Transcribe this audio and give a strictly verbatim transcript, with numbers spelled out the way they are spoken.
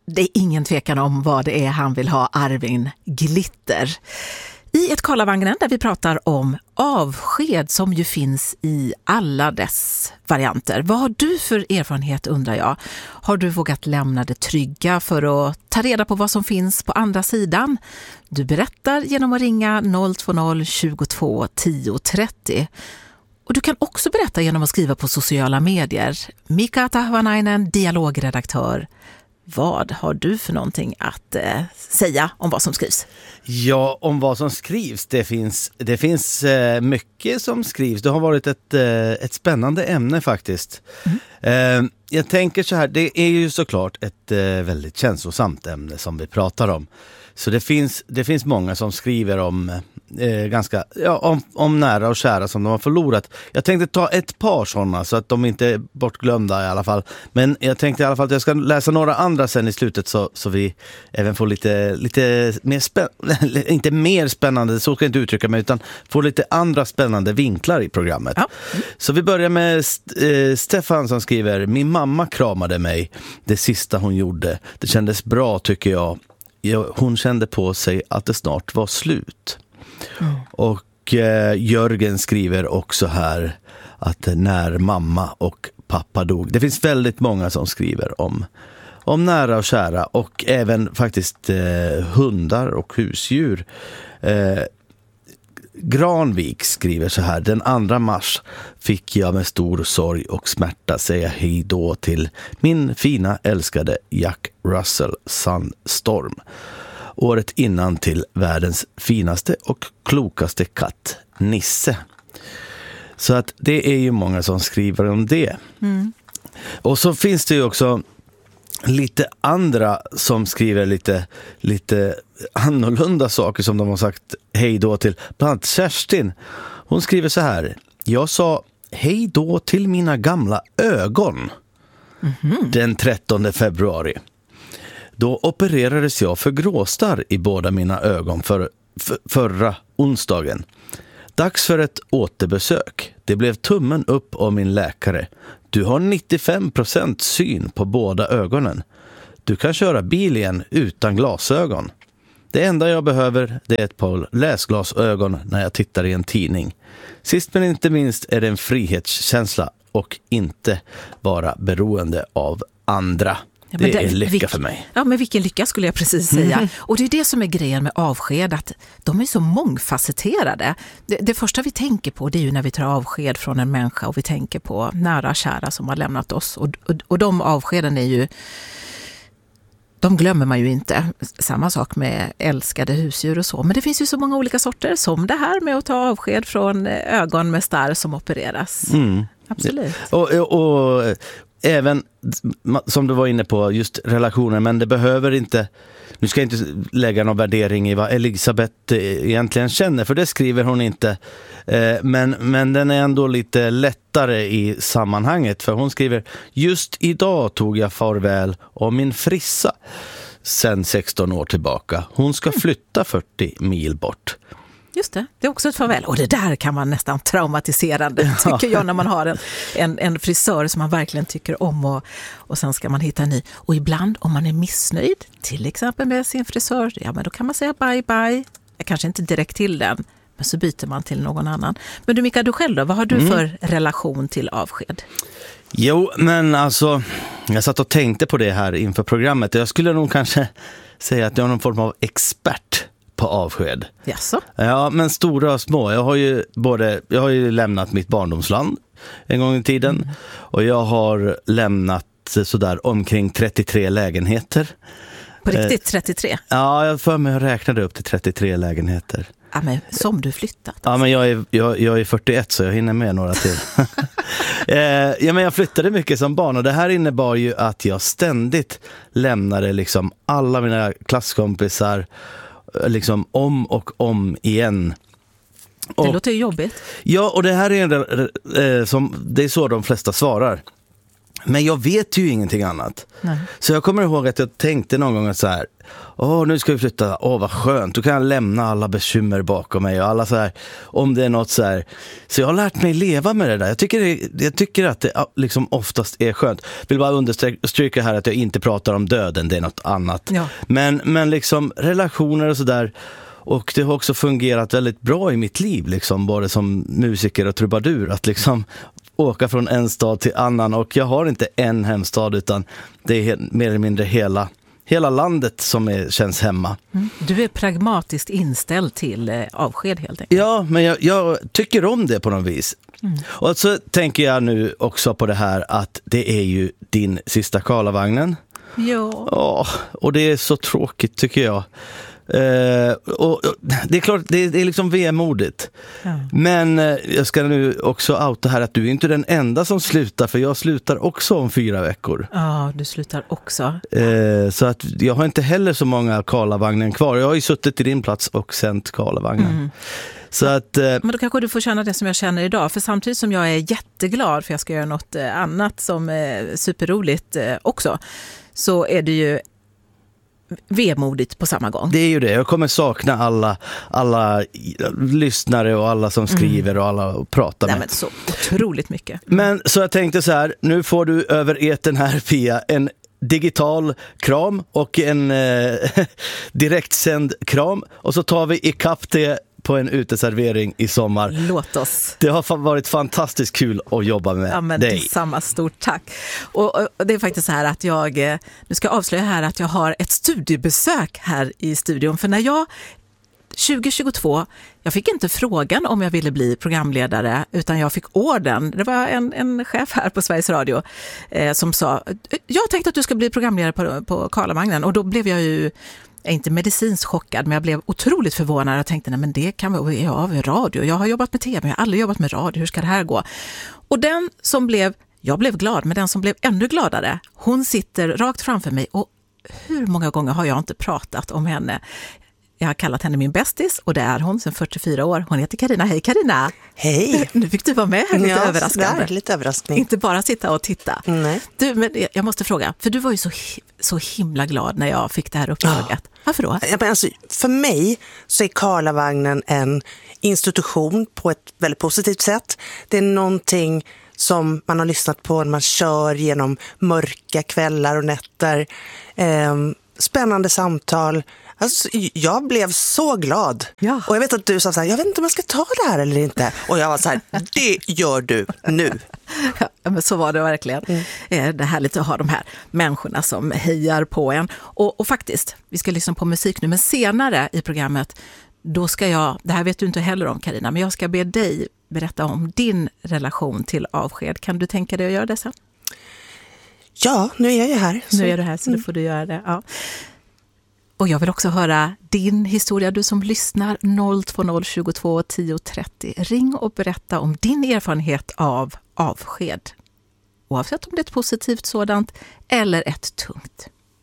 det är ingen tvekan om vad det är han vill ha, Arvin Glitter. I ett Karlavagnen där vi pratar om avsked som ju finns i alla dess varianter. Vad har du för erfarenhet, undrar jag? Har du vågat lämna det trygga för att ta reda på vad som finns på andra sidan? Du berättar genom att ringa noll två noll tjugotvå tio trettio. Och du kan också berätta genom att skriva på sociala medier. Mika Tahvanainen, dialogredaktör. Vad har du för någonting att eh, säga om vad som skrivs? Ja, om vad som skrivs. Det finns, det finns eh, mycket som skrivs. Det har varit ett, eh, ett spännande ämne faktiskt. Mm. Eh, jag tänker så här, det är ju såklart ett eh, väldigt känslosamt ämne som vi pratar om. Så det finns, det finns många som skriver om, eh, ganska, ja, om, om nära och kära som de har förlorat. Jag tänkte ta ett par sådana så att de inte är bortglömda i alla fall. Men jag tänkte i alla fall att jag ska läsa några andra sen i slutet så, så vi även får lite, lite mer spännande, inte mer spännande, så ska jag inte uttrycka mig, utan får lite andra spännande vinklar i programmet. Ja. Mm. Så vi börjar med eh, Stefan som skriver: min mamma kramade mig det sista hon gjorde. Det kändes bra, tycker jag. Hon kände på sig att det snart var slut. Mm. Och eh, Jörgen skriver också här att när mamma och pappa dog. Det finns väldigt många som skriver om, om nära och kära och även faktiskt eh, hundar och husdjur. Eh, Granvik skriver så här: den andra mars fick jag med stor sorg och smärta säga hej då till min fina älskade Jack Russell Sandstorm. Året innan till världens finaste och klokaste katt, Nisse. Så att det är ju många som skriver om det. Mm. Och så finns det ju också lite andra som skriver lite, lite annorlunda saker som de har sagt hej då till. Bland annat Kerstin. Hon skriver så här: jag sa hej då till mina gamla ögon mm-hmm. den trettonde februari. Då opererades jag för gråstarr i båda mina ögon för, för, förra onsdagen. Dags för ett återbesök. Det blev tummen upp av min läkare. Du har nittiofem procent syn på båda ögonen. Du kan köra bil igen utan glasögon. Det enda jag behöver det är ett par läsglasögon när jag tittar i en tidning. Sist men inte minst är det en frihetskänsla och inte vara beroende av andra. Ja, det, det är lycka vilk, för mig. Ja, men vilken lycka skulle jag precis säga. Mm. Och det är det som är grejen med avsked, att de är så mångfacetterade. Det, det första vi tänker på, det är ju när vi tar avsked från en människa och vi tänker på nära kära som har lämnat oss. Och, och, och de avskeden är ju, de glömmer man ju inte. Samma sak med älskade husdjur och så. Men det finns ju så många olika sorter, som det här med att ta avsked från ögon med starr som opereras. Mm. Absolut. Och, och, och även som du var inne på, just relationer, men det behöver inte, nu ska jag inte lägga någon värdering i vad Elisabeth egentligen känner, för det skriver hon inte, men, men den är ändå lite lättare i sammanhanget, för hon skriver: just idag tog jag farväl av min frissa sen sexton år tillbaka. Hon ska flytta fyrtio mil bort. Just det, det är också ett farväl. Och det där kan man nästan traumatiserande, tycker jag, när man har en, en, en frisör som man verkligen tycker om och, och sen ska man hitta en ny. Och ibland om man är missnöjd, till exempel med sin frisör, ja men då kan man säga bye bye. Jag kanske inte direkt till den, men så byter man till någon annan. Men du Mika, du själv då, vad har du mm. för relation till avsked? Jo, men alltså, jag satt och tänkte på det här inför programmet. Jag skulle nog kanske säga att jag är någon form av expert på avsked. Jaså? Ja, men stora och små. Jag har ju både, jag har ju lämnat mitt barndomsland en gång i tiden mm. och jag har lämnat sådär omkring trettiotre lägenheter. På riktigt trettiotre? Eh, ja, jag för mig jag räknade upp till trettiotre lägenheter. Ja, men som du flyttat. Alltså. Ja, men jag är, jag, jag är fyrtioett så jag hinner med några till. eh, ja, men jag flyttade mycket som barn och det här innebar ju att jag ständigt lämnade liksom alla mina klasskompisar liksom om och om igen. Och, det låter ju jobbigt. Ja, och det här är en, eh, som, det är så de flesta svarar. Men jag vet ju ingenting annat. Nej. Så jag kommer ihåg att jag tänkte någon gång att så här, åh, nu ska vi flytta, åh vad skönt, då kan jag lämna alla bekymmer bakom mig och alla så här, om det är något så här. Så jag har lärt mig leva med det där. Jag tycker, det, jag tycker att det liksom oftast är skönt. Vill bara understryka här att jag inte pratar om döden, det är något annat. Ja. Men, men liksom relationer och sådär. Och det har också fungerat väldigt bra i mitt liv, liksom, både som musiker och trubadur, att liksom åka från en stad till annan. Och jag har inte en hemstad, utan det är mer eller mindre hela, hela landet som är, känns hemma. Mm. Du är pragmatiskt inställd till eh, avsked helt enkelt. Ja, men jag, jag tycker om det på något vis. Mm. Och så tänker jag nu också på det här att det är ju din sista Karlavagnen. Ja. Åh, och det är så tråkigt tycker jag. Uh, och, och det är klart, det, det är liksom vemodigt. Ja. Men uh, jag ska nu också outa här att du är inte den enda som slutar, för jag slutar också om fyra veckor. Ja, du slutar också. Uh, så att jag har inte heller så många Karlavagnen kvar. Jag har ju suttit i din plats och sänt Karlavagnen. Mm. Så att, uh, men då kanske du får känna det som jag känner idag, för samtidigt som jag är jätteglad för jag ska göra något uh, annat som är superroligt uh, också, så är det ju vemodigt på samma gång. Det är ju det. Jag kommer sakna alla, alla lyssnare och alla som skriver mm. och alla att prata Nej, med. Men så otroligt mycket. Men så jag tänkte så här, nu får du över etern här, Pia, en digital kram och en eh, direktsänd kram. Och så tar vi ikapp det på en uteservering i sommar. Låt oss. Det har varit fantastiskt kul att jobba med ja, men dig. Samma, stort tack. Och, och det är faktiskt så här att jag, nu ska jag avslöja här att jag har ett studiebesök här i studion. För när jag tjugo tjugotvå, jag fick inte frågan om jag ville bli programledare, utan jag fick orden. Det var en, en chef här på Sveriges Radio eh, som sa, jag tänkte att du ska bli programledare på, på Karlavagnen. Och då blev jag ju Jag är inte medicinskt chockad, men jag blev otroligt förvånad. Jag tänkte, nej men det kan vara ja, radio. Jag har jobbat med tv, jag har aldrig jobbat med radio. Hur ska det här gå? Och den som blev, jag blev glad, men den som blev ännu gladare, hon sitter rakt framför mig. Och hur många gånger har jag inte pratat om henne? Jag har kallat henne min bästis och det är hon sedan fyrtiofyra år. Hon heter Carina. Hej Carina! Hej! Nu fick du vara med här, lite ja, överraskande. Där, lite överraskning. Inte bara sitta och titta. Nej. Du, men jag måste fråga, för du var ju så, så himla glad när jag fick det här uppdraget. Ja. Varför då? Ja, men alltså, för mig så är Karlavagnen en institution på ett väldigt positivt sätt. Det är någonting som man har lyssnat på när man kör genom mörka kvällar och nätter. Eh, spännande samtal. Alltså, jag blev så glad. Ja. Och jag vet att du sa så här, jag vet inte om jag ska ta det här eller inte. Och jag var så här, det gör du nu. Ja, men så var det verkligen. Mm. Det är härligt att ha de här människorna som hejar på en. Och, och faktiskt, vi ska lyssna på musik nu, men senare i programmet, då ska jag, det här vet du inte heller om Carina, men jag ska be dig berätta om din relation till avsked. Kan du tänka dig att göra det sen? Ja, nu är jag ju här. Så. Nu är du här, så mm. då får du göra det. Ja. Och jag vill också höra din historia, du som lyssnar, noll två noll tjugotvå tio trettio. Ring och berätta om din erfarenhet av avsked. Oavsett om det är ett positivt sådant eller ett tungt.